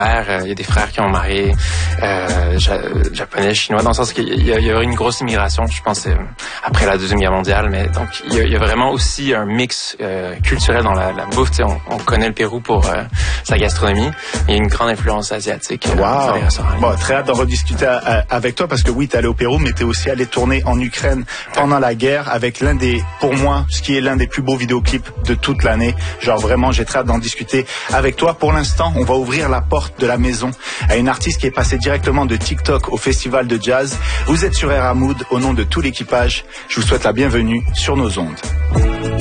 Il y a des frères qui ont marié japonais, chinois, dans le sens qu'il y a eu une grosse immigration, je pense, après la Deuxième Guerre mondiale. Mais donc, il y a vraiment aussi un mix culturel dans la bouffe. On connaît le Pérou pour sa gastronomie. Il y a une grande influence asiatique dans les restaurants. Bon, très hâte d'en rediscuter avec toi parce que oui, t'es allé au Pérou, mais t'es aussi allé tourner en Ukraine pendant la guerre avec pour moi, ce qui est l'un des plus beaux vidéoclips de toute l'année. Genre vraiment, j'ai très hâte d'en discuter avec toi. Pour l'instant, on va ouvrir la porte de la maison à une artiste qui est passée directement de TikTok au festival de jazz. Vous êtes sur Era Mood, au nom de tout l'équipage. Je vous souhaite la bienvenue sur nos ondes.